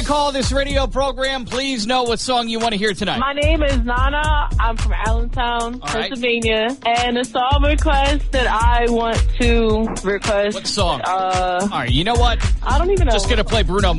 call this radio program. Please know what song you want to hear tonight. My name is Nana. I'm from Allentown, Pennsylvania. And the song request that I want to request. What song? All right, you know what? I don't even know. Just going to play Bruno